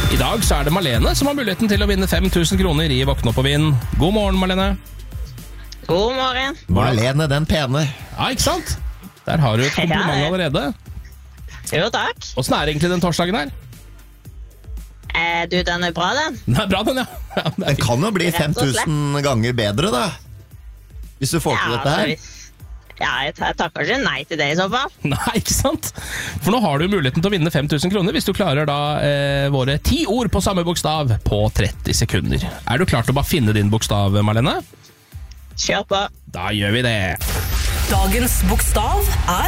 I dag så det Marlene som har muligheten til å vinne 5000 kroner i Våkne opp og vinn. God morgen, Marlene. God morgen. Marlene, den pene. Ja, ikke sant? Der har du et kompliment allerede. Jo, takk. Hvordan egentlig den torsdagen her? Du, den bra, den. Den bra, den, ja. Ja, Den kan jo bli 5000 ganger bedre, da. Hvis du får til dette her. Jeg takker kanskje nei til det i så fall. Nei, ikke sant? For nå har du muligheten til å vinne 5000 kroner hvis du klarer da våre 10 ord på samme bokstav på 30 sekunder. Er du klar til å bare finne din bokstav, Marlene? Kjør på. Da gjør vi det. Dagens bokstav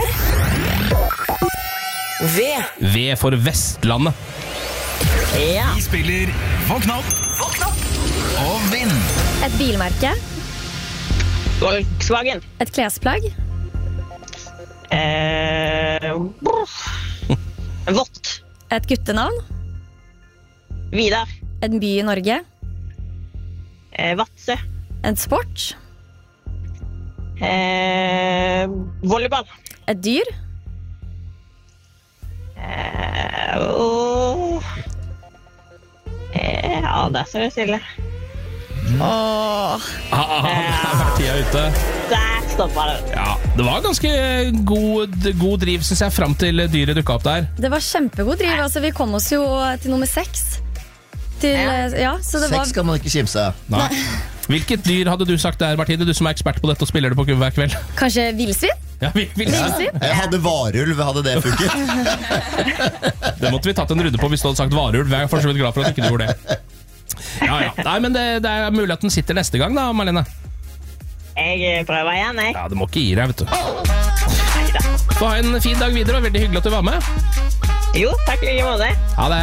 V. V for Vestlandet. Ja. Vi spiller Våkn opp og vinn. Et bilmerke. Volkswagen. Et klesplagg. Vått. Et guttenavn. Vidar. En by i Norge. Vadsø. En sport. Volleyball. Et dyr. Ja, der ser det stille. Åh. Der var tida ute. Der stoppet det. Ja, det var ganske god driv, synes jeg, frem til dyret dukket opp der. Det var kjempegod driv. Altså, vi kom oss jo til nummer 6. Så det var... 6 kan man ikke kimse av. Nei. Hvilket dyr hadde du sagt der, Martine? Du som er ekspert på dette og spiller det på hver kveld. Kanskje villsvin? Ja, Villsvin? Jeg hadde varulv, hadde det funket. Det måtte vi tatt en runde på hvis du hadde sagt varulv. Jeg er for så vidt glad for at ikke du gjorde det. Ja. Nei, men det er mulig at den sitter neste gang da, Marlene. Jeg prøver igjen, jeg. Ja, du må ikke gi deg, vet du. Få ha en fin dag videre, og veldig hyggelig at du var med. Jo, takk like måte. Ha det.